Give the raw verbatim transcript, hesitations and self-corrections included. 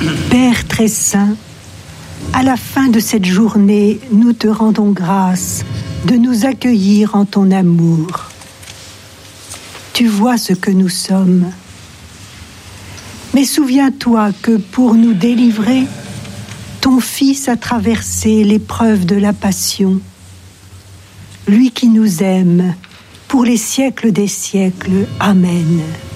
Père très saint, à la fin de cette journée, nous te rendons grâce de nous accueillir en ton amour. Tu vois ce que nous sommes. Mais souviens-toi que pour nous délivrer, ton Fils a traversé l'épreuve de la passion. Lui qui nous aime pour les siècles des siècles. Amen.